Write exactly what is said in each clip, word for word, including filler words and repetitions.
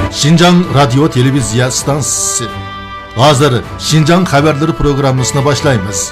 Şinjan Radyo Televizya Stansiyası. Hazır Şinjan Haberleri programmasına başlayınız.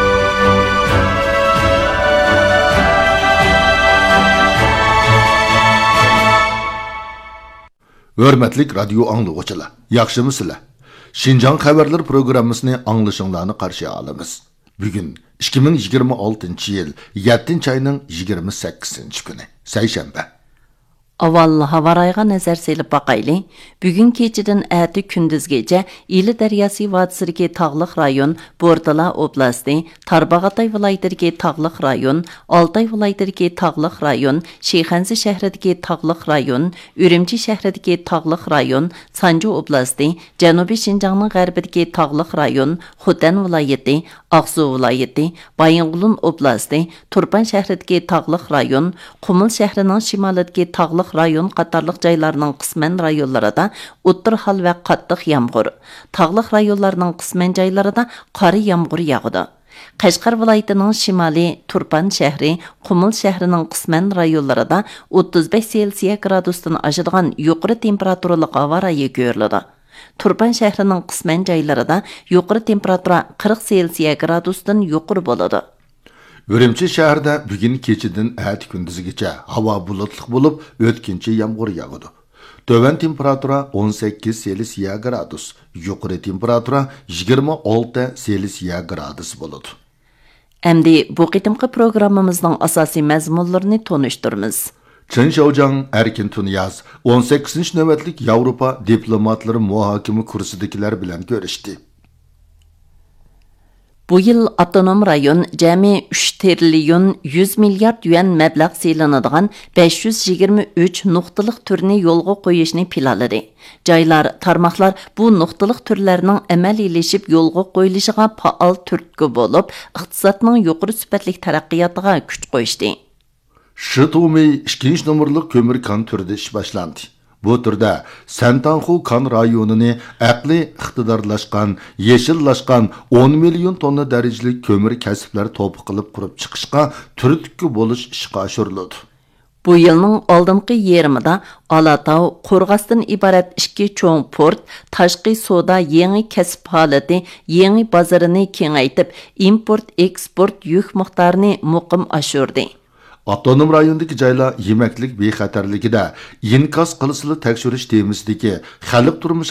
Hürmetlik radyo anlıqçılar, yaxşımısınlar? Şinjan Haberleri programmasını anlaşılığını qarşı alımız. Bugün ikki ming yigirma oltinchi yil yettinchi ayning yigirma sakkizinchi kuni, Seyşembe. Aval havarayga nazar selip bakaylı. Bugün keçiden äti kündüzgece İli Deryası Vadisi'deki tağlıq rayon, Bordala Oblasti, Tarbağatay vilayetideki tağlıq rayon, Altay vilayetideki tağlıq rayon, Şeyxansi şəhrideki tağlıq rayon, Ürümçi şəhrideki tağlıq rayon, Sancı Oblasti, Janubi Şinjanның qərbideki tağlıq rayon, Xotan vilayeti, Ağsu vilayeti, Bayınqulun Oblasti, Turpan şəhrideki tağlıq rayon, Qumul şəhrinin şimalideki tağlıq rayon qatarlıq jaylarının qismen rayonlarida o'ttir hal və qatlıq yağmur. Tağlıq rayonlarının qismen jaylarida qari yağmur yağıdı. Qashqar vilayetining shimali Turpan shahri, Qumul shahrining qismen rayonlarida o'ttiz besh Selsiya gradusdan oshadigan yuqori temperaturali havo rayi ko'riladi. Turpan shahrining qismen jaylarida yuqori temperatura qirq Selsiya gradusdan yuqori bo'ladi. Ürümçi şəhərdə bugün keçidin ət gündüzgəcə hava bulutluq olub, ötkinci yağmur yağıdı. Tövən temperatura on sakkiz Selsiya gradus, yuqori temperatura yigirma olti Selsiya gradus boladı. Əmdi bu qitimqi programmamızın asasi məzmunlarını tonuşturmuz. Çin Şaojan Erkin Tunyaz on sakkizinchi növbətlik Avropa diplomatları muhakimi kursidagilar bilan görüşdü. Bu yıl Avtonom rayon cəmi uch trilyon yuz milyard yuan məbləğ seylanadigan besh yuz yigirma uch nuqtaliq turni yo'lga qo'yishni planladi. Joylar, tarmoqlar bu nuqtaliq turlarning amaliyleşib yo'lga qo'yilishiga faol turtki bo'lib, iqtisodning yuqori sifatli taraqqiyotiga kuch qo'yishdi. Shitomi ikkinchi nomerlik ko'mir kon turida ish boshlandi. Bu turda Santanxu kan rayonini aqli iqtidorlashgan, yeshillaşgan on million tonna darajali ko'mir kasblar to'pi qilib qurib chiqishga turtki bo'lish ishga oshiriladi. Bu yılның aldımqı yerimida Alatau, Qo'rg'osdan iborat ikki cho'ng port, tashqi soda yangi kasb holati, yangi bozorini kengaytib, import-eksport yuk miqdorini muqim oshirdi. Avtonom rayondagi joylar yemaklik bexatarligida inkas qilishli tekshirish temizdagi xalq turmushi